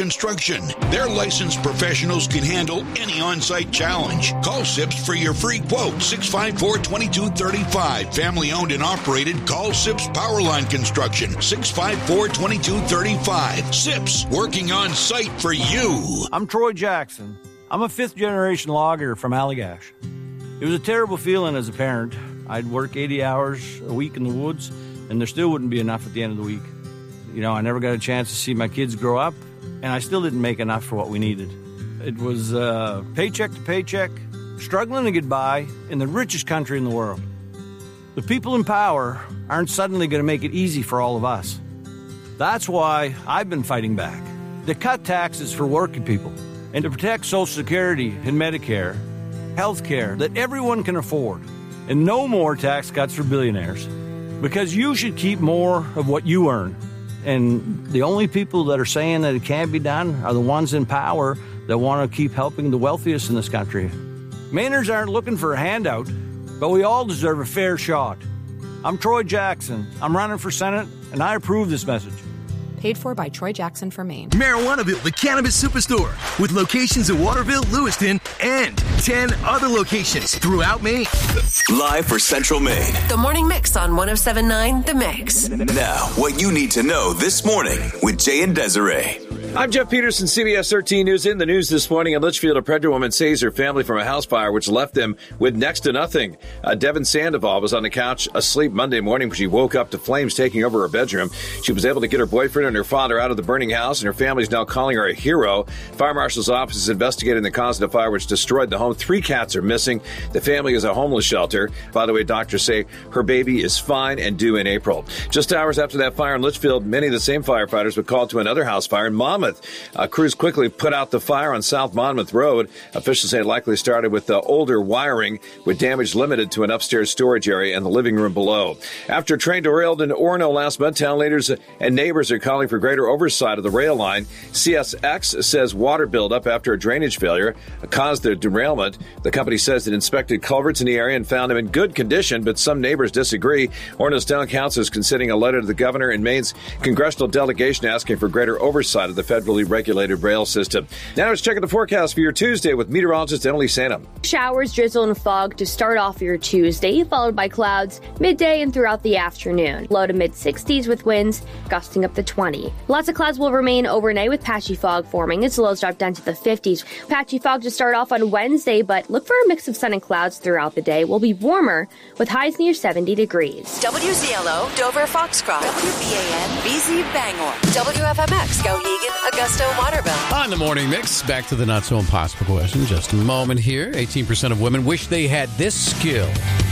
Construction. Their licensed professionals can handle any on-site challenge. Call SIPS for your free quote, 654-2235. Family owned and operated. Call SIPS Powerline Construction, 654-2235. SIPS, working on site for you. I'm Troy Jackson. I'm a fifth-generation logger from Allagash. It was a terrible feeling as a parent. I'd work 80 hours a week in the woods, and there still wouldn't be enough at the end of the week. You know, I never got a chance to see my kids grow up, and I still didn't make enough for what we needed. It was paycheck to paycheck, struggling to get by in the richest country in the world. The people in power aren't suddenly going to make it easy for all of us. That's why I've been fighting back. To cut taxes for working people and to protect Social Security and Medicare, health care that everyone can afford, and no more tax cuts for billionaires. Because you should keep more of what you earn. And the only people that are saying that it can't be done are the ones in power that want to keep helping the wealthiest in this country. Mainers aren't looking for a handout, but we all deserve a fair shot. I'm Troy Jackson. I'm running for Senate, and I approve this message. Paid for by Troy Jackson for Maine. Marijuanaville, the cannabis superstore, with locations in Waterville, Lewiston, and 10 other locations throughout Maine. Live for Central Maine. The Morning Mix on 107.9 The Mix. Now, what you need to know this morning with Jay and Desiree. I'm Jeff Peterson, CBS 13 News. In the news this morning in Litchfield, a pregnant woman saves her family from a house fire which left them with next to nothing. Devin Sandoval was on the couch asleep Monday morning when she woke up to flames taking over her bedroom. She was able to get her boyfriend and her father out of the burning house, and her family is now calling her a hero. Fire Marshal's office is investigating the cause of the fire which destroyed the home. 3 cats are missing. The family is a homeless shelter. By the way, doctors say her baby is fine and due in April. Just hours after that fire in Litchfield, many of the same firefighters were called to another house fire in Monmouth. Crews quickly put out the fire on South Monmouth Road. Officials say it likely started with the older wiring, with damage limited to an upstairs storage area and the living room below. After a train derailed in Orono last month, town leaders and neighbors are calling for greater oversight of the rail line. CSX says water buildup after a drainage failure caused the derailment. The company says it inspected culverts in the area and found them in good condition, but some neighbors disagree. Orono's town council is considering a letter to the governor and Maine's congressional delegation asking for greater oversight of the federally regulated rail system. Now let's check out the forecast for your Tuesday with meteorologist Emily Sanum. Showers, drizzle, and fog to start off your Tuesday, followed by clouds midday and throughout the afternoon. Low to mid-60s with winds gusting up to 20. Lots of clouds will remain overnight with patchy fog forming as lows drop down to the 50s. Patchy fog to start off on Wednesday, but look for a mix of sun and clouds throughout the day. Will be warmer with highs near 70 degrees. WZLO, Dover, Foxcroft. WBAN, BZ, Bangor. WFMX, Skowhegan, Augusta, Waterville. On the Morning Mix, back to the not-so-impossible question. Just a moment here. 18% of women wish they had this skill.